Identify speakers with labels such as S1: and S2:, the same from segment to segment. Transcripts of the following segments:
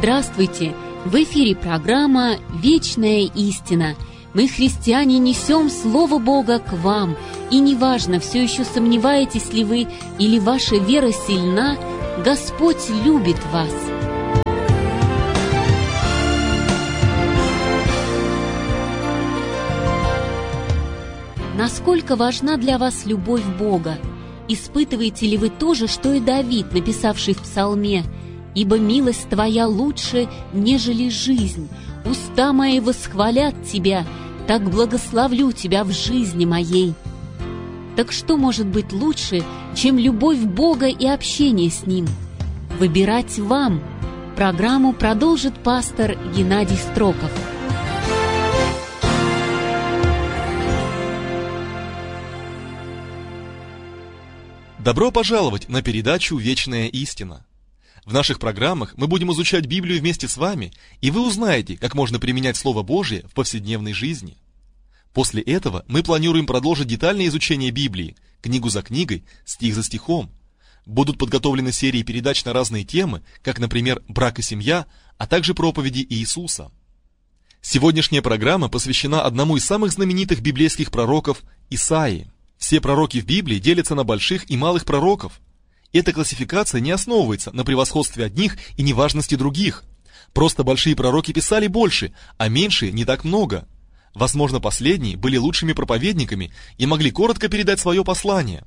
S1: Здравствуйте! В эфире программа «Вечная истина». Мы, христиане, несем Слово Бога к вам. И неважно, все еще сомневаетесь ли вы или ваша вера сильна, Господь любит вас. Насколько важна для вас любовь Бога? Испытываете ли вы то же, что и Давид, написавший в Псалме: «Ибо милость Твоя лучше, нежели жизнь. Уста мои восхвалят Тебя, так благословлю Тебя в жизни моей». Так что может быть лучше, чем любовь Бога и общение с Ним? Выбирать вам. Программу продолжит пастор Геннадий Строков.
S2: Добро пожаловать на передачу «Вечная истина». В наших программах мы будем изучать Библию вместе с вами, и вы узнаете, как можно применять Слово Божье в повседневной жизни. После этого мы планируем продолжить детальное изучение Библии, книгу за книгой, стих за стихом. Будут подготовлены серии передач на разные темы, как, например, брак и семья, а также проповеди Иисуса. Сегодняшняя программа посвящена одному из самых знаменитых библейских пророков – Исаии. Все пророки в Библии делятся на больших и малых пророков. Эта классификация не основывается на превосходстве одних и неважности других. Просто большие пророки писали больше, а меньшие не так много. Возможно, последние были лучшими проповедниками и могли коротко передать свое послание.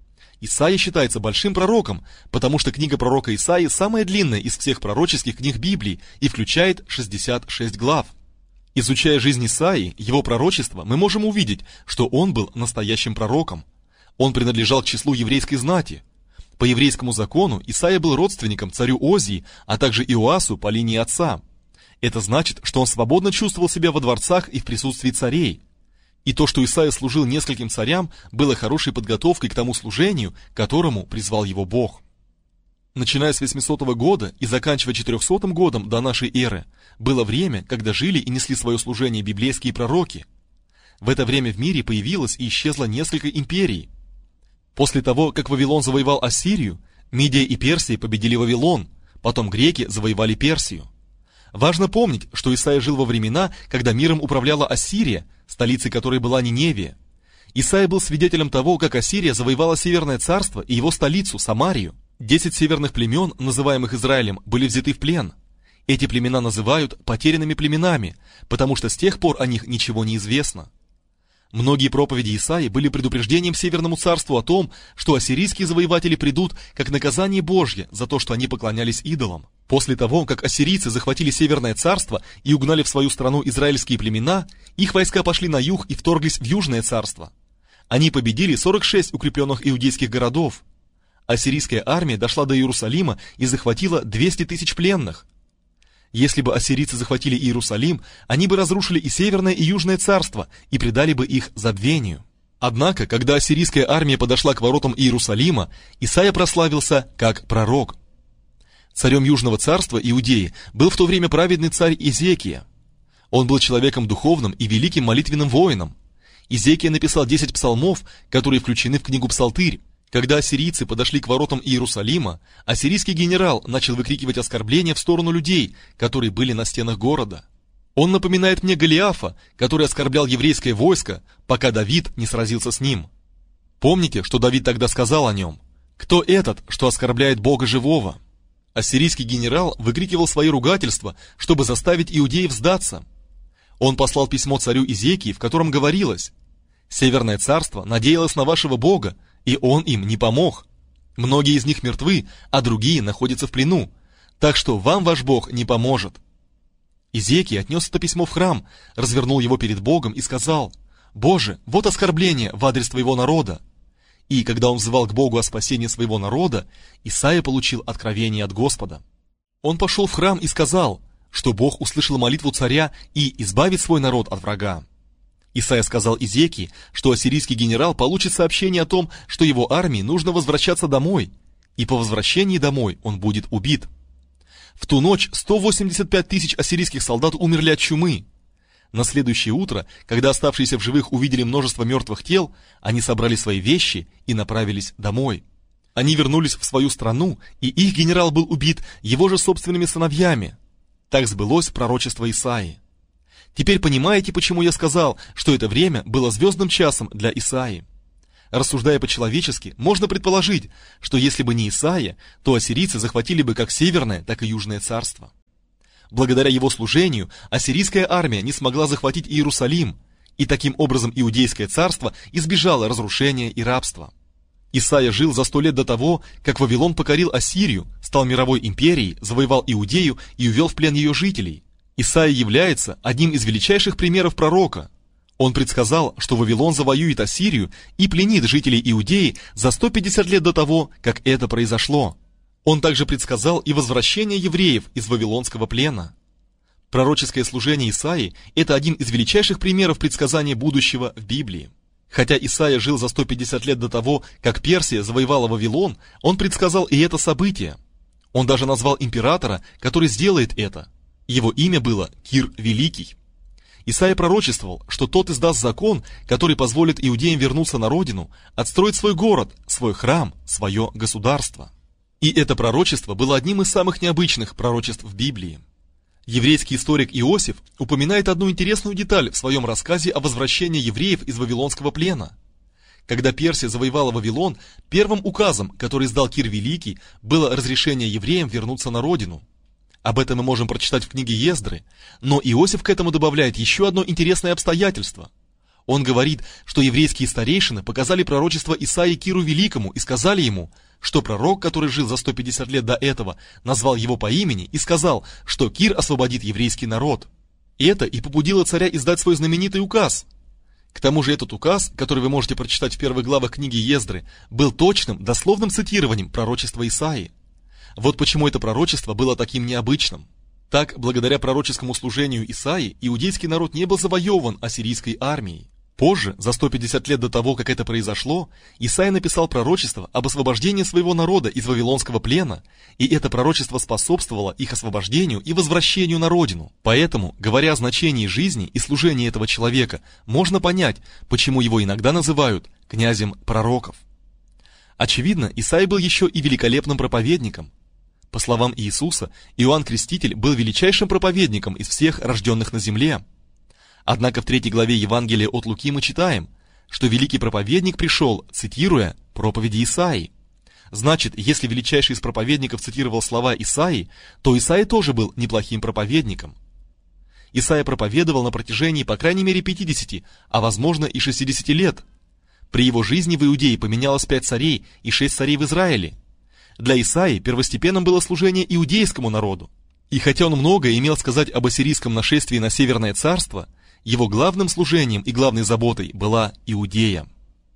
S2: Исаия считается большим пророком, потому что книга пророка Исаии самая длинная из всех пророческих книг Библии и включает 66 глав. Изучая жизнь Исаии, его пророчество, мы можем увидеть, что он был настоящим пророком. Он принадлежал к числу еврейской знати. По еврейскому закону Исаия был родственником царю Озии, а также Иоасу по линии отца. Это значит, что он свободно чувствовал себя во дворцах и в присутствии царей. И то, что Исаия служил нескольким царям, было хорошей подготовкой к тому служению, к которому призвал его Бог. Начиная с 800 года и заканчивая 400 годом до нашей эры, было время, когда жили и несли свое служение библейские пророки. В это время в мире появилось и исчезло несколько империй. После того, как Вавилон завоевал Ассирию, Мидия и Персия победили Вавилон, потом греки завоевали Персию. Важно помнить, что Исаия жил во времена, когда миром управляла Ассирия, столицей которой была Ниневия. Исаия был свидетелем того, как Ассирия завоевала Северное царство и его столицу, Самарию. 10 северных племен, называемых Израилем, были взяты в плен. Эти племена называют потерянными племенами, потому что с тех пор о них ничего не известно. Многие проповеди Исаии были предупреждением Северному царству о том, что ассирийские завоеватели придут как наказание Божье за то, что они поклонялись идолам. После того, как ассирийцы захватили Северное царство и угнали в свою страну израильские племена, их войска пошли на юг и вторглись в Южное царство. Они победили 46 укрепленных иудейских городов. Ассирийская армия дошла до Иерусалима и захватила 200 тысяч пленных. Если бы ассирийцы захватили Иерусалим, они бы разрушили и Северное, и Южное царство и предали бы их забвению. Однако, когда ассирийская армия подошла к воротам Иерусалима, Исаия прославился как пророк. Царем Южного царства Иудеи был в то время праведный царь Изекия. Он был человеком духовным и великим молитвенным воином. Изекия написал 10 псалмов, которые включены в книгу Псалтырь. Когда ассирийцы подошли к воротам Иерусалима, ассирийский генерал начал выкрикивать оскорбления в сторону людей, которые были на стенах города. Он напоминает мне Голиафа, который оскорблял еврейское войско, пока Давид не сразился с ним. Помните, что Давид тогда сказал о нем? «Кто этот, что оскорбляет Бога живого?» Ассирийский генерал выкрикивал свои ругательства, чтобы заставить иудеев сдаться. Он послал письмо царю Изекии, в котором говорилось: «Северное царство надеялось на вашего Бога, и он им не помог. Многие из них мертвы, а другие находятся в плену, так что вам ваш Бог не поможет». Изекия отнес это письмо в храм, развернул его перед Богом и сказал: «Боже, вот оскорбление в адрес твоего народа». И когда он взывал к Богу о спасении своего народа, Исаия получил откровение от Господа. Он пошел в храм и сказал, что Бог услышал молитву царя и избавит свой народ от врага. Исаия сказал Изекии, что ассирийский генерал получит сообщение о том, что его армии нужно возвращаться домой, и по возвращении домой он будет убит. В ту ночь 185 тысяч ассирийских солдат умерли от чумы. На следующее утро, когда оставшиеся в живых увидели множество мертвых тел, они собрали свои вещи и направились домой. Они вернулись в свою страну, и их генерал был убит его же собственными сыновьями. Так сбылось пророчество Исаии. Теперь понимаете, почему я сказал, что это время было звездным часом для Исаии? Рассуждая по-человечески, можно предположить, что если бы не Исаия, то ассирийцы захватили бы как северное, так и южное царство. Благодаря его служению ассирийская армия не смогла захватить Иерусалим, и таким образом Иудейское царство избежало разрушения и рабства. Исаия жил за 100 лет до того, как Вавилон покорил Ассирию, стал мировой империей, завоевал Иудею и увел в плен ее жителей. Исаия является одним из величайших примеров пророка. Он предсказал, что Вавилон завоюет Ассирию и пленит жителей Иудеи за 150 лет до того, как это произошло. Он также предсказал и возвращение евреев из вавилонского плена. Пророческое служение Исаии – это один из величайших примеров предсказания будущего в Библии. Хотя Исаия жил за 150 лет до того, как Персия завоевала Вавилон, он предсказал и это событие. Он даже назвал императора, который сделает это. Его имя было Кир Великий. Исаия пророчествовал, что тот издаст закон, который позволит иудеям вернуться на родину, отстроить свой город, свой храм, свое государство. И это пророчество было одним из самых необычных пророчеств в Библии. Еврейский историк Иосиф упоминает одну интересную деталь в своем рассказе о возвращении евреев из вавилонского плена. Когда Персия завоевала Вавилон, первым указом, который издал Кир Великий, было разрешение евреям вернуться на родину. Об этом мы можем прочитать в книге Ездры, но Иосиф к этому добавляет еще одно интересное обстоятельство. Он говорит, что еврейские старейшины показали пророчество Исаии Киру Великому и сказали ему, что пророк, который жил за 150 лет до этого, назвал его по имени и сказал, что Кир освободит еврейский народ. Это и побудило царя издать свой знаменитый указ. К тому же этот указ, который вы можете прочитать в первых главах книги Ездры, был точным, дословным цитированием пророчества Исаии. Вот почему это пророчество было таким необычным. Так, благодаря пророческому служению Исаии, иудейский народ не был завоеван ассирийской армией. Позже, за 150 лет до того, как это произошло, Исаия написал пророчество об освобождении своего народа из вавилонского плена, и это пророчество способствовало их освобождению и возвращению на родину. Поэтому, говоря о значении жизни и служении этого человека, можно понять, почему его иногда называют князем пророков. Очевидно, Исаия был еще и великолепным проповедником. По словам Иисуса, Иоанн Креститель был величайшим проповедником из всех рожденных на земле. Однако в 3 главе Евангелия от Луки мы читаем, что великий проповедник пришел, цитируя проповеди Исаии. Значит, если величайший из проповедников цитировал слова Исаии, то Исаия тоже был неплохим проповедником. Исаия проповедовал на протяжении по крайней мере 50, а возможно и 60 лет. При его жизни в Иудее поменялось 5 царей и 6 царей в Израиле. Для Исаии первостепенным было служение иудейскому народу. И хотя он многое имел сказать об ассирийском нашествии на Северное царство, его главным служением и главной заботой была Иудея.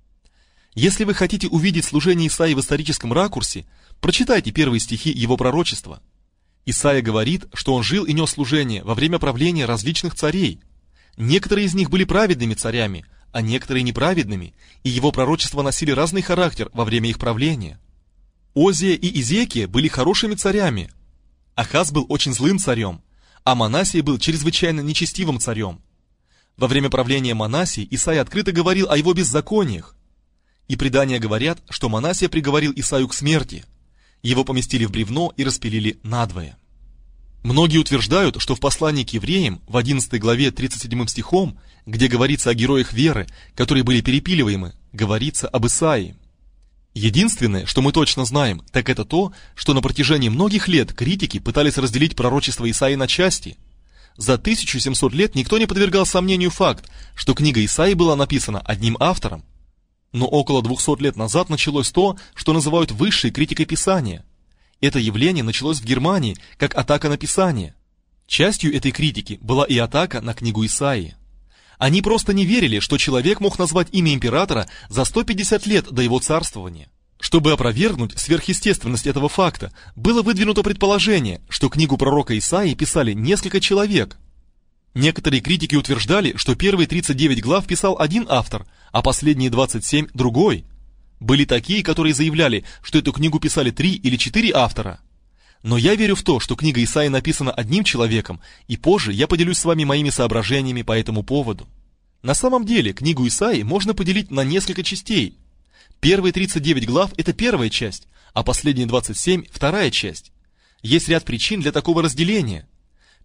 S2: Если вы хотите увидеть служение Исаии в историческом ракурсе, прочитайте первые стихи его пророчества. Исаия говорит, что он жил и нес служение во время правления различных царей. Некоторые из них были праведными царями, а некоторые неправедными, и его пророчества носили разный характер во время их правления. Озия и Изекия были хорошими царями. Ахаз был очень злым царем, а Манассия был чрезвычайно нечестивым царем. Во время правления Манассии Исаия открыто говорил о его беззакониях. И предания говорят, что Манассия приговорил Исаию к смерти. Его поместили в бревно и распилили надвое. Многие утверждают, что в послании к евреям в 11 главе 37 стихом, где говорится о героях веры, которые были перепиливаемы, говорится об Исаии. Единственное, что мы точно знаем, так это то, что на протяжении многих лет критики пытались разделить пророчество Исаии на части. За 1700 лет никто не подвергал сомнению факт, что книга Исаии была написана одним автором. Но около 200 лет назад началось то, что называют высшей критикой Писания. Это явление началось в Германии, как атака на Писание. Частью этой критики была и атака на книгу Исаии. Они просто не верили, что человек мог назвать имя императора за 150 лет до его царствования. Чтобы опровергнуть сверхъестественность этого факта, было выдвинуто предположение, что книгу пророка Исаии писали несколько человек. Некоторые критики утверждали, что первые 39 глав писал один автор, а последние 27 – другой. Были такие, которые заявляли, что эту книгу писали 3 или 4 автора. Но я верю в то, что книга Исаии написана одним человеком, и позже я поделюсь с вами моими соображениями по этому поводу. На самом деле, книгу Исаии можно поделить на несколько частей. Первые 39 глав – это первая часть, а последние 27 – вторая часть. Есть ряд причин для такого разделения.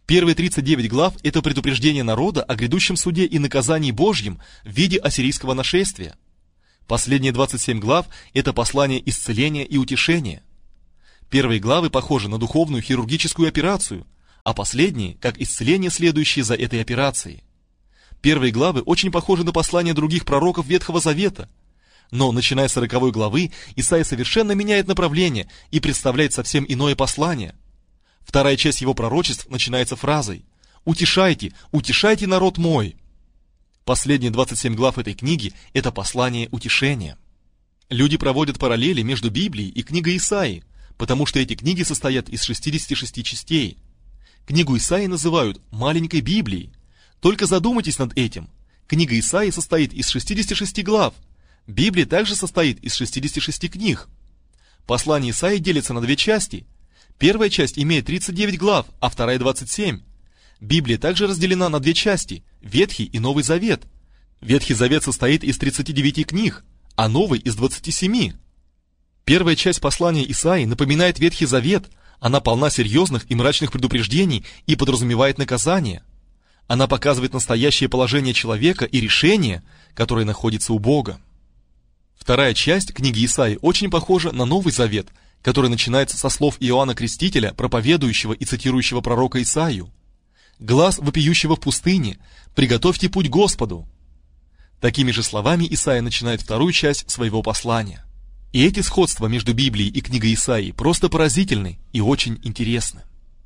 S2: Первые 39 глав – это предупреждение народа о грядущем суде и наказании Божьем в виде ассирийского нашествия. Последние 27 глав – это послание исцеления и утешения. Первые главы похожи на духовную хирургическую операцию, а последние – как исцеление, следующее за этой операцией. Первые главы очень похожи на послания других пророков Ветхого Завета, но, начиная с 40 главы, Исаия совершенно меняет направление и представляет совсем иное послание. Вторая часть его пророчеств начинается фразой «Утешайте, утешайте народ мой». Последние 27 глав этой книги – это послание утешения. Люди проводят параллели между Библией и книгой Исаии, потому что эти книги состоят из 66 частей. Книгу Исаии называют «маленькой Библией». Только задумайтесь над этим. Книга Исаии состоит из 66 глав. Библия также состоит из 66 книг. Послание Исаии делится на две части. Первая часть имеет 39 глав, а вторая 27. Библия также разделена на две части – Ветхий и Новый Завет. Ветхий Завет состоит из 39 книг, а Новый из 27. Первая часть послания Исаии напоминает Ветхий Завет, она полна серьезных и мрачных предупреждений и подразумевает наказание. Она показывает настоящее положение человека и решение, которое находится у Бога. Вторая часть книги Исаии очень похожа на Новый Завет, который начинается со слов Иоанна Крестителя, проповедующего и цитирующего пророка Исаию. «Глас вопиющего в пустыне, приготовьте путь Господу». Такими же словами Исаия начинает вторую часть своего послания. И эти сходства между Библией и книгой Исаии просто поразительны и очень интересны.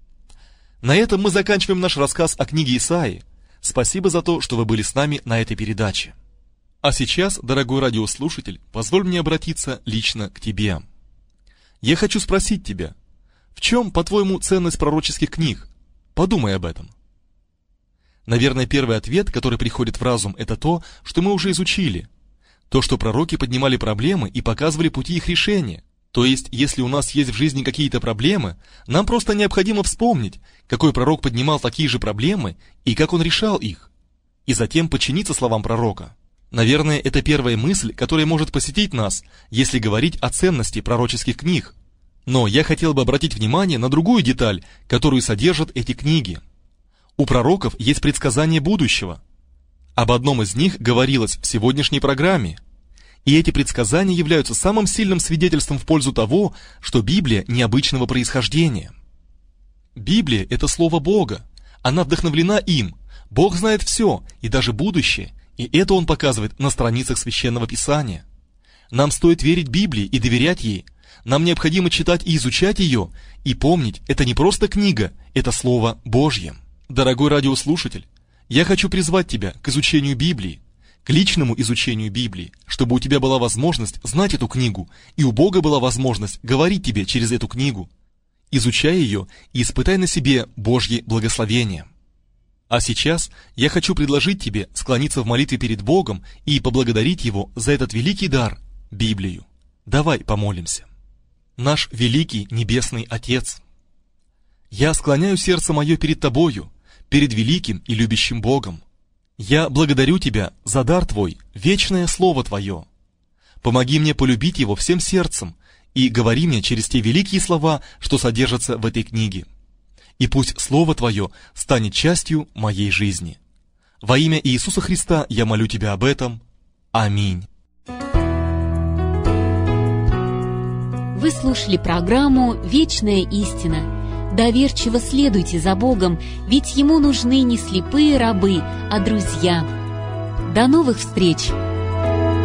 S2: На этом мы заканчиваем наш рассказ о книге Исаии. Спасибо за то, что вы были с нами на этой передаче. А сейчас, дорогой радиослушатель, позволь мне обратиться лично к тебе. Я хочу спросить тебя, в чем, по-твоему, ценность пророческих книг? Подумай об этом. Наверное, первый ответ, который приходит в разум, это то, что мы уже изучили. То, что пророки поднимали проблемы и показывали пути их решения. То есть, если у нас есть в жизни какие-то проблемы, нам просто необходимо вспомнить, какой пророк поднимал такие же проблемы и как он решал их. И затем подчиниться словам пророка. Наверное, это первая мысль, которая может посетить нас, если говорить о ценности пророческих книг. Но я хотел бы обратить внимание на другую деталь, которую содержат эти книги. У пророков есть предсказания будущего. Об одном из них говорилось в сегодняшней программе. И эти предсказания являются самым сильным свидетельством в пользу того, что Библия необычного происхождения. Библия – это Слово Бога. Она вдохновлена им. Бог знает все, и даже будущее. И это Он показывает на страницах Священного Писания. Нам стоит верить Библии и доверять ей. Нам необходимо читать и изучать ее, и помнить, это не просто книга, это Слово Божье. Дорогой радиослушатель, я хочу призвать тебя к изучению Библии, к личному изучению Библии, чтобы у тебя была возможность знать эту книгу, и у Бога была возможность говорить тебе через эту книгу. Изучай ее и испытай на себе Божье благословение. А сейчас я хочу предложить тебе склониться в молитве перед Богом и поблагодарить Его за этот великий дар – Библию. Давай помолимся. Наш великий Небесный Отец, я склоняю сердце мое перед Тобою, перед великим и любящим Богом. Я благодарю Тебя за дар Твой, вечное Слово Твое. Помоги мне полюбить его всем сердцем и говори мне через те великие слова, что содержатся в этой книге. И пусть Слово Твое станет частью моей жизни. Во имя Иисуса Христа я молю Тебя об этом. Аминь.
S1: Вы слушали программу «Вечная истина». Доверчиво следуйте за Богом, ведь Ему нужны не слепые рабы, а друзья. До новых встреч!